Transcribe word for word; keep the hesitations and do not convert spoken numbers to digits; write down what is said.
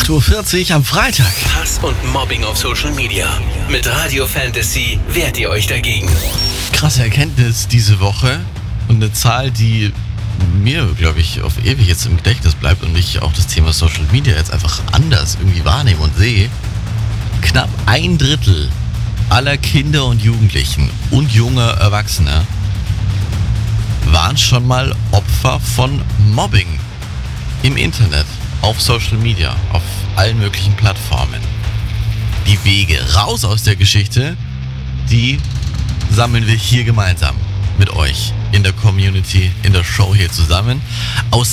acht Uhr vierzig am Freitag. Hass und Mobbing auf Social Media. Mit Radio Fantasy wehrt ihr euch dagegen. Krasse Erkenntnis diese Woche und eine Zahl, die mir, glaube ich, auf ewig jetzt im Gedächtnis bleibt und ich auch das Thema Social Media jetzt einfach anders irgendwie wahrnehme und sehe. Knapp ein Drittel aller Kinder und Jugendlichen und junger Erwachsener waren schon mal Opfer von Mobbing im Internet, auf Social Media, auf allen möglichen Plattformen. Die Wege raus aus der Geschichte, die sammeln wir hier gemeinsam mit euch in der Community, in der Show hier zusammen. Aus